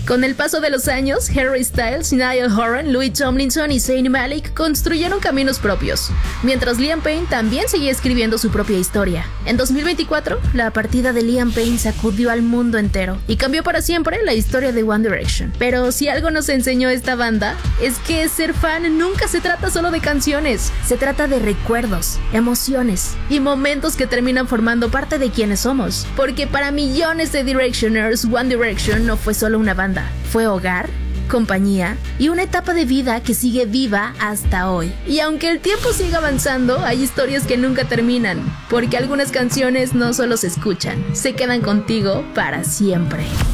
Con el paso de los años, Harry Styles, Niall Horan, Louis Tomlinson y Zayn Malik construyeron caminos propios, mientras Liam Payne también seguía escribiendo su propia historia. En 2024, la partida de Liam Payne sacudió al mundo entero y cambió para siempre la historia de One Direction. Pero si algo nos enseñó esta banda, es que ser fan nunca se trata solo de canciones, se trata de recuerdos, emociones y momentos que terminan formando parte de quienes somos. Porque para millones de Directioners, One Direction no fue solo una banda, fue hogar, compañía y una etapa de vida que sigue viva hasta hoy. Y aunque el tiempo siga avanzando, hay historias que nunca terminan, porque algunas canciones no solo se escuchan, se quedan contigo para siempre.